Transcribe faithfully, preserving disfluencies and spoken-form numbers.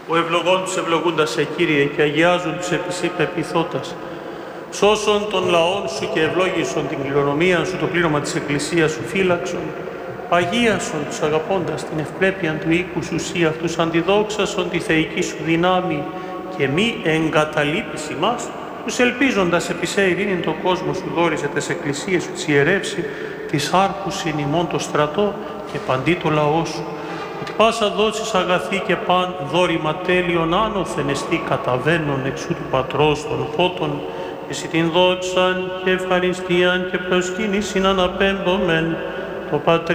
Ο ευλογών τους ευλογούντας σε Κύριε και αγιάζουν τους επί σοι πεποιθώτας. Σώσον των λαών σου και ευλόγησον την κληρονομία σου, το πλήρωμα της Εκκλησίας σου φύλαξον. Αγίασον τους αγαπώντας την ευπρέπεια του οίκου σου σύ αυτούς αντιδόξασον τη θεϊκή σου δυνάμει και μη εγκαταλείπεις ημάς, τους ελπίζοντας επί σε ειρήνην το κόσμο σου δόρισε τες εκκλησίες σου τις ιερεύσει, της άρχουσιν ημών το στρατό και παντί το λαό σου. Ότι πάσα δόσεις αγαθή και παν δόρημα τέλειον άνωθεν εστί καταβαίνον εξού του Πατρός των φώτων, εσύ την δόξαν και ευχαριστίαν και προσκύνησιν αναπέμπομεν το Πατρί